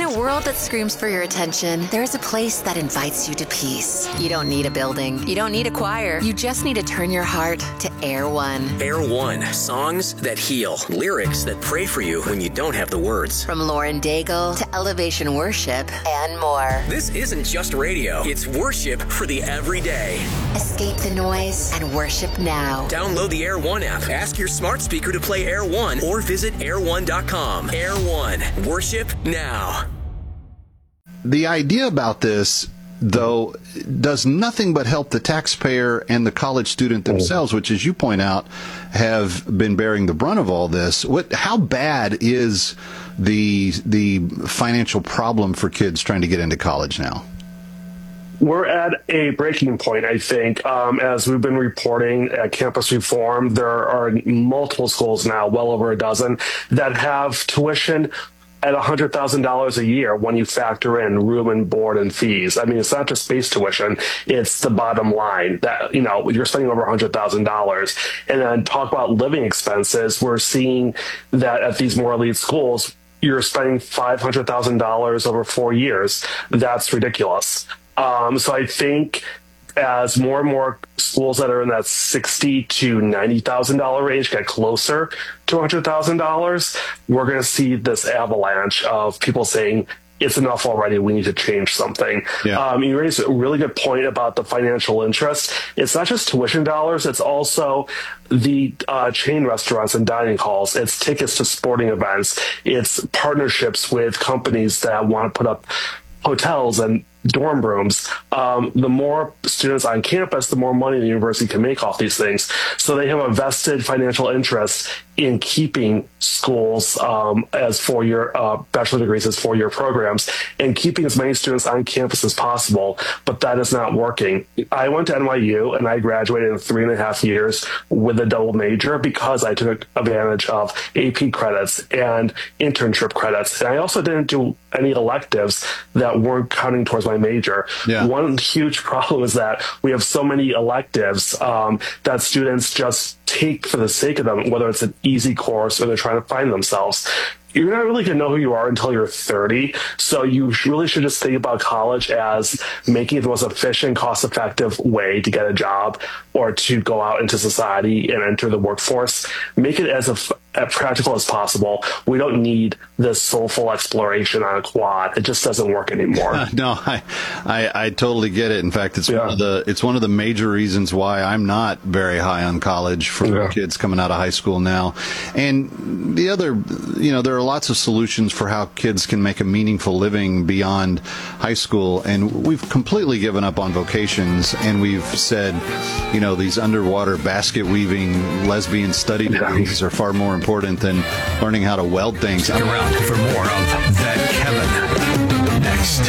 a world that screams for your attention, there's a place that invites you to peace. You don't need a building. You don't need a choir. You just need to turn your heart to Air One. Air One. Songs that heal. Lyrics that pray for you when you don't have the words. From Lauren Daigle to Elevation Worship and more. This isn't just radio. It's worship for the everyday. Escape the noise and worship now. Download the Air One app. Ask your smart speaker to play Air One or visit air1.com. Air One. Worship now. The idea about this, though, does nothing but help the taxpayer and the college student themselves, which, as you point out, have been bearing the brunt of all this. How bad is the financial problem for kids trying to get into college now? We're at a breaking point, I think. As we've been reporting at Campus Reform, there are multiple schools now, well over a dozen, that have tuition at $100,000 a year when you factor in room and board and fees. I mean, it's not just base tuition, it's the bottom line that, you're spending over $100,000. And then talk about living expenses. We're seeing that at these more elite schools, you're spending $500,000 over 4 years. That's ridiculous. So I think as more and more schools that are in that $60,000 to $90,000 range get closer to $100,000, we're going to see this avalanche of people saying, it's enough already, we need to change something. Yeah. You raised a really good point about the financial interest. It's not just tuition dollars, it's also the chain restaurants and dining halls. It's tickets to sporting events. It's partnerships with companies that want to put up hotels and dorm rooms. The more students on campus, the more money the university can make off these things. So they have a vested financial interest in keeping schools as four-year bachelor degrees as four-year programs and keeping as many students on campus as possible. But that is not working. I went to NYU and I graduated in 3.5 years with a double major because I took advantage of AP credits and internship credits. And I also didn't do any electives that weren't counting towards my major. Yeah. One huge problem is that we have so many electives that students just take for the sake of them, whether it's an easy course or they're trying to find themselves. You're not really going to know who you are until you're 30. So you really should just think about college as making it the most efficient, cost-effective way to get a job or to go out into society and enter the workforce. Make it as practical as possible. We don't need this soulful exploration on a quad. It just doesn't work anymore. No, I totally get it. In fact, it's one of the major reasons why I'm not very high on college for kids coming out of high school now. And the other, there are lots of solutions for how kids can make a meaningful living beyond high school. And we've completely given up on vocations, and we've said, these underwater basket weaving lesbian study degrees are far more important than learning how to weld things. Stick around for more of That Kevin. Next,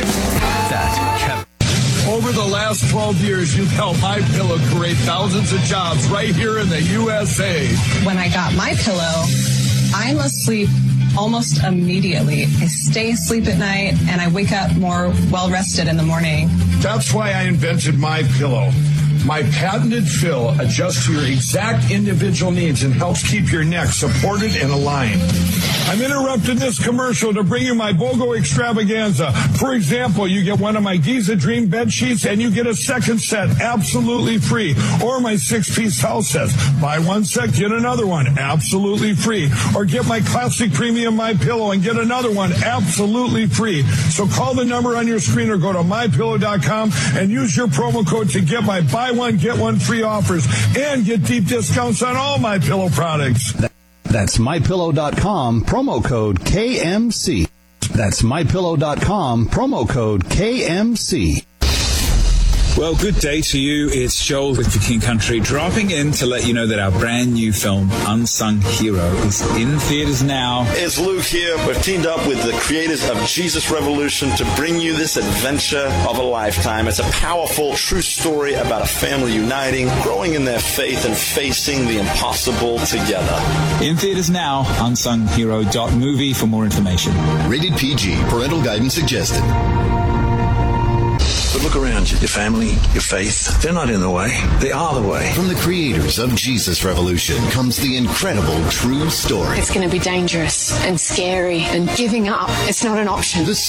That Kevin. Over the last 12 years, you've helped MyPillow create thousands of jobs right here in the USA. When I got MyPillow, I'm asleep almost immediately. I stay asleep at night and I wake up more well-rested in the morning. That's why I invented MyPillow. My patented fill adjusts to your exact individual needs and helps keep your neck supported and aligned. I'm interrupting this commercial to bring you my BOGO extravaganza. For example, you get one of my Giza Dream bed sheets and you get a second set absolutely free. Or my 6-piece house sets. Buy one set, get another one absolutely free. Or get my classic premium MyPillow and get another one absolutely free. So call the number on your screen or go to MyPillow.com and use your promo code to get my buy one, get one free offers and get deep discounts on all MyPillow products. That's MyPillow.com, promo code KMC. That's MyPillow.com, promo code KMC. Well, good day to you. It's Joel with The King Country dropping in to let you know that our brand new film, Unsung Hero, is in theaters now. It's Luke here. We've teamed up with the creators of Jesus Revolution to bring you this adventure of a lifetime. It's a powerful, true story about a family uniting, growing in their faith, and facing the impossible together. In theaters now, unsunghero.movie for more information. Rated PG. Parental guidance suggested. But look around you. Your family, your faith, they're not in the way. They are the way. From the creators of Jesus Revolution comes the incredible true story. It's going to be dangerous and scary, and giving up, it's not an option. The